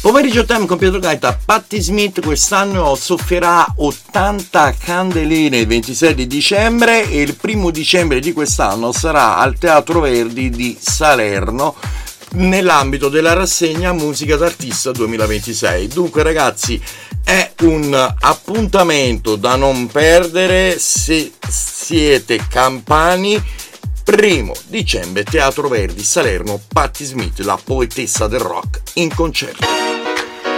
Pomeriggio Time con Pietro Gaeta. Patti Smith quest'anno soffierà 80 candeline il 26 di dicembre e il 1° dicembre di quest'anno sarà al Teatro Verdi di Salerno nell'ambito della rassegna Musica d'Artista 2026. Dunque ragazzi, è un appuntamento da non perdere se siete campani. 1° dicembre, Teatro Verdi, Salerno, Patti Smith, la poetessa del rock, in concerto.